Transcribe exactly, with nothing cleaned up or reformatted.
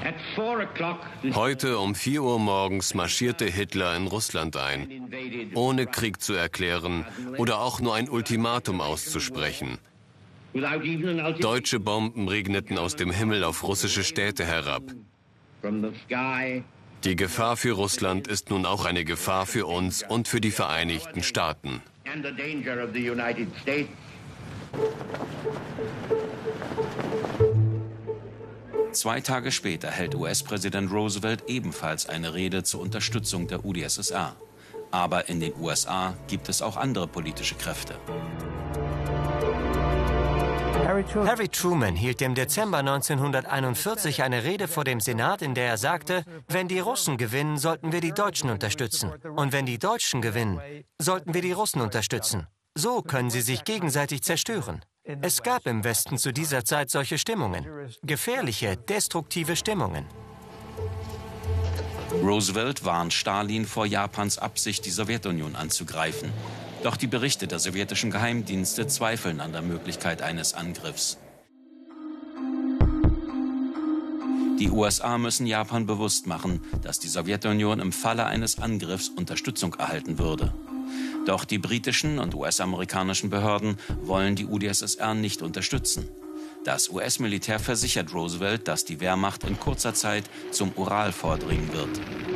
Heute um vier Uhr morgens marschierte Hitler in Russland ein, ohne Krieg zu erklären oder auch nur ein Ultimatum auszusprechen. Deutsche Bomben regneten aus dem Himmel auf russische Städte herab. Die Gefahr für Russland ist nun auch eine Gefahr für uns und für die Vereinigten Staaten. Zwei Tage später hält U S-Präsident Roosevelt ebenfalls eine Rede zur Unterstützung der U d S S R. Aber in den U S A gibt es auch andere politische Kräfte. Harry Truman hielt im Dezember neunzehnhunderteinundvierzig eine Rede vor dem Senat, in der er sagte, wenn die Russen gewinnen, sollten wir die Deutschen unterstützen. Und wenn die Deutschen gewinnen, sollten wir die Russen unterstützen. So können sie sich gegenseitig zerstören. Es gab im Westen zu dieser Zeit solche Stimmungen. Gefährliche, destruktive Stimmungen. Roosevelt warnt Stalin vor Japans Absicht, die Sowjetunion anzugreifen. Doch die Berichte der sowjetischen Geheimdienste zweifeln an der Möglichkeit eines Angriffs. Die U S A müssen Japan bewusst machen, dass die Sowjetunion im Falle eines Angriffs Unterstützung erhalten würde. Doch die britischen und U S-amerikanischen Behörden wollen die U d S S R nicht unterstützen. Das U S-Militär versichert Roosevelt, dass die Wehrmacht in kurzer Zeit zum Ural vordringen wird.